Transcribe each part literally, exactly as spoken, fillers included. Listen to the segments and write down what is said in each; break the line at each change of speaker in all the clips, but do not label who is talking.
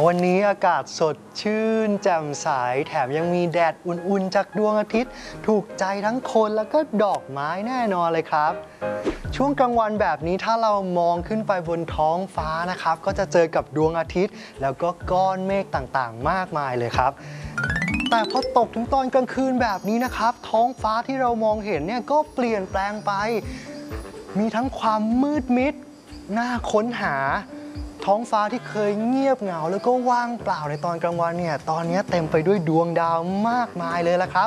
วันนี้อากาศสดชื่นแจ่มใสแถมยังมีแดดอุ่นๆจากดวงอาทิตย์ถูกใจทั้งคนแล้วก็ดอกไม้แน่นอนเลยครับช่วงกลางวันแบบนี้ถ้าเรามองขึ้นไปบนท้องฟ้านะครับก็จะเจอกับดวงอาทิตย์แล้วก็ก้อนเมฆต่างๆมากมายเลยครับแต่พอตกถึงตอนกลางคืนแบบนี้นะครับท้องฟ้าที่เรามองเห็นเนี่ยก็เปลี่ยนแปลงไปมีทั้งความมืดมิดน่าค้นหาท้องฟ้าที่เคยเงียบเหงาแล้วก็ว่างเปล่าในตอนกลางวันเนี่ยตอนนี้เต็มไปด้วยดวงดาวมากมายเลยละครับ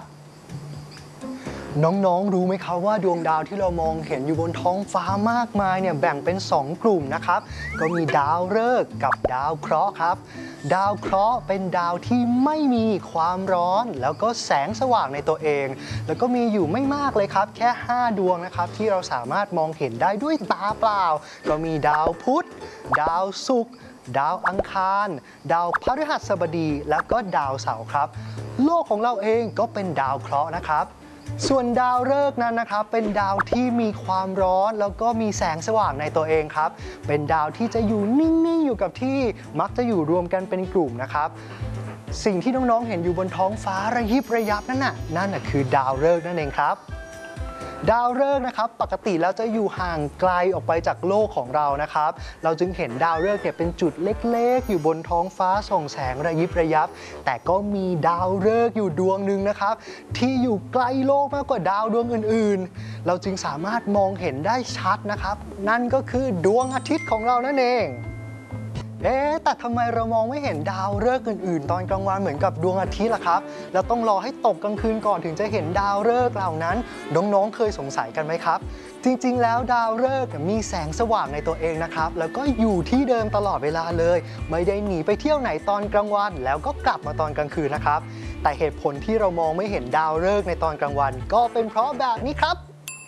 น้องๆรู้ไหมครับว่าดวงดาวที่เรามองเห็นอยู่บนท้องฟ้ามากมายเนี่ยแบ่งเป็นสองกลุ่มนะครับก็มีดาวฤกษ์กับดาวเคราะห์ครับดาวเคราะห์เป็นดาวที่ไม่มีความร้อนแล้วก็แสงสว่างในตัวเองแล้วก็มีอยู่ไม่มากเลยครับแค่ห้าดวงนะครับที่เราสามารถมองเห็นได้ด้วยตาเปล่าก็มีดาวพุธดาวศุกร์ดาวอังคารดาวพฤหัสบดีแล้วก็ดาวเสาร์ครับโลกของเราเองก็เป็นดาวเคราะห์นะครับส่วนดาวฤกษ์นั้นนะครับเป็นดาวที่มีความร้อนแล้วก็มีแสงสว่างในตัวเองครับเป็นดาวที่จะอยู่นิ่งๆอยู่กับที่มักจะอยู่รวมกันเป็นกลุ่มนะครับสิ่งที่น้องๆเห็นอยู่บนท้องฟ้าระยิบระยับนั่นน่ะนั่นน่ะคือดาวฤกษ์นั่นเองครับดาวฤกษ์นะครับปกติแล้วจะอยู่ห่างไกลออกไปจากโลกของเรานะครับเราจึงเห็นดาวฤกษ์เนี่ยเป็นจุดเล็กๆอยู่บนท้องฟ้าส่องแสงระยิบระยับแต่ก็มีดาวฤกษ์อยู่ดวงหนึ่งนะครับที่อยู่ไกลโลกมากกว่าดาวดวงอื่นๆเราจึงสามารถมองเห็นได้ชัดนะครับนั่นก็คือดวงอาทิตย์ของเรานั่นเองเอ๊ะแต่ทำไมเรามองไม่เห็นดาวฤกษ์อื่นๆตอนกลางวันเหมือนกับดวงอาทิตย์ล่ะครับแล้วต้องรอให้ตกกลางคืนก่อนถึงจะเห็นดาวฤกษ์เหล่านั้นน้องๆเคยสงสัยกันไหมครับจริงๆแล้วดาวฤกษ์มีแสงสว่างในตัวเองนะครับแล้วก็อยู่ที่เดิมตลอดเวลาเลยไม่ได้หนีไปเที่ยวไหนตอนกลางวันแล้วก็กลับมาตอนกลางคืนนะครับแต่เหตุผลที่เรามองไม่เห็นดาวฤกษ์ในตอนกลางวันก็เป็นเพราะแบบนี้ครับ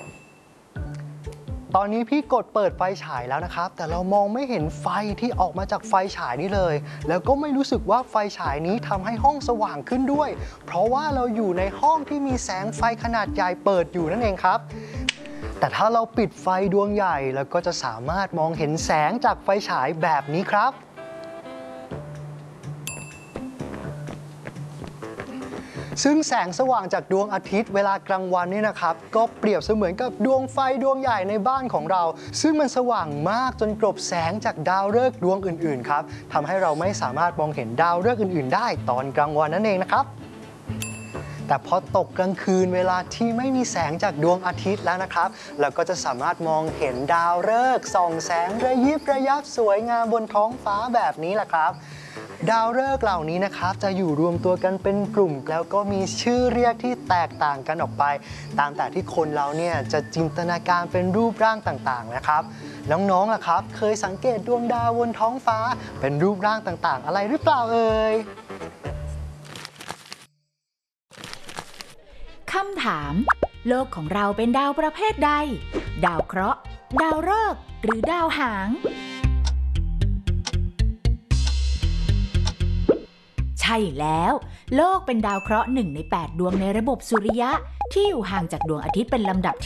ตอนนี้พี่กดเปิดไฟฉายแล้วนะครับแต่เรามองไม่เห็นไฟที่ออกมาจากไฟฉายนี้เลยแล้วก็ไม่รู้สึกว่าไฟฉายนี้ทำให้ห้องสว่างขึ้นด้วยเพราะว่าเราอยู่ในห้องที่มีแสงไฟขนาดใหญ่เปิดอยู่นั่นเองครับแต่ถ้าเราปิดไฟดวงใหญ่เราก็จะสามารถมองเห็นแสงจากไฟฉายแบบนี้ครับซึ่งแสงสว่างจากดวงอาทิตย์เวลากลางวันนี่นะครับก็เปรียบเสมือนกับดวงไฟดวงใหญ่ในบ้านของเราซึ่งมันสว่างมากจนกลบแสงจากดาวฤกษ์ดวงอื่นๆครับทำให้เราไม่สามารถมองเห็นดาวฤกษ์อื่นๆได้ตอนกลางวันนั่นเองนะครับแต่พอตกกลางคืนเวลาที่ไม่มีแสงจากดวงอาทิตย์แล้วนะครับเราก็จะสามารถมองเห็นดาวฤกษ์ส่องแสงระยิบระยับสวยงามบนท้องฟ้าแบบนี้แหละครับดาวฤกษ์เหล่านี้นะครับจะอยู่รวมตัวกันเป็นกลุ่มแล้วก็มีชื่อเรียกที่แตกต่างกันออกไปตามแต่ที่คนเราเนี่ยจะจินตนาการเป็นรูปร่างต่างๆนะครับน้องๆล่ะครับเคยสังเกตดวงดาวบนท้องฟ้าเป็นรูปร่างต่างๆอะไรหรือเปล่าเอ่ย
คำถามโลกของเราเป็นดาวประเภทใดดาวเคราะห์ดาวฤกษ์หรือดาวหางใช่แล้วโลกเป็นดาวเคราะห์หนึ่งในแปดดวงในระบบสุริยะที่อยู่ห่างจากดวงอาทิตย์เป็นลำดับ